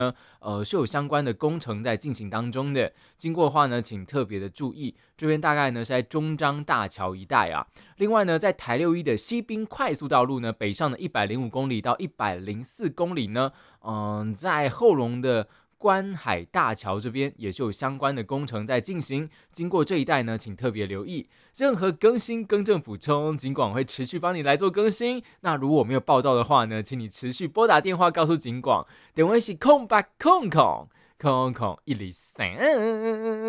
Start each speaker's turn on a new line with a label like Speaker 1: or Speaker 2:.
Speaker 1: 是有相关的工程在进行当中的，经过的话呢，请特别的注意。这边大概呢是在中彰大桥一带啊。另外呢，在台6E的西滨快速道路呢，北上的105公里到104公里呢，在后龙的观海大桥这边也是有相关的工程在进行，经过这一带呢，请特别留意。任何更新、更正、补充，警广会持续帮你来做更新。那如果我没有报到的话呢，请你持续拨打电话告诉警广，电话是0800 103。